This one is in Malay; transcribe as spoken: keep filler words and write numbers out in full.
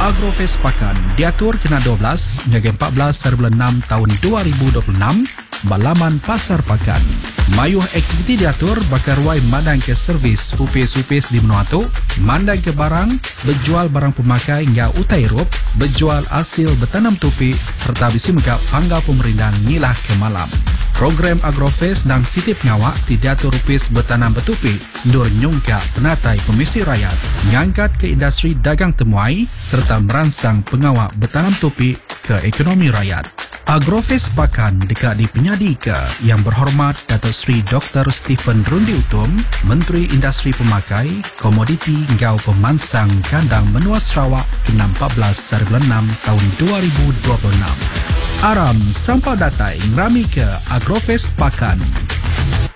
Agrofest Pakan diatur kena dua belas hingga empat belas hari bulan enam tahun dua ribu dua puluh enam balaman Pasar Pakan. Mayuh aktiviti diatur bakar ruai mandang ke servis upis-upis di Menuatu, mandang ke barang, berjual barang pemakai hingga utai rup, berjual hasil bertanam tupi serta bisi megap panggal pemerintahan ngilah ke malam. Program Agrofest dan Sitip Ngawak diatur upis bertanam betupi dur nyungka penatai Komisi Rakyat mengangkat ke industri dagang temuai serta merangsang pengawak bertanam tupi ke ekonomi rakyat. Agrofest Pakan dekat di penyadi ke Yang Berhormat Datuk Seri Doktor Stephen Rundi Utum, Menteri Industri Pemakai, Komoditi hingga Pemansang Kandang Menua Sarawak ke empat belas hari bulan enam tahun dua ribu dua puluh enam. Aram sampai datai ngerami ke Agrofest Pakan.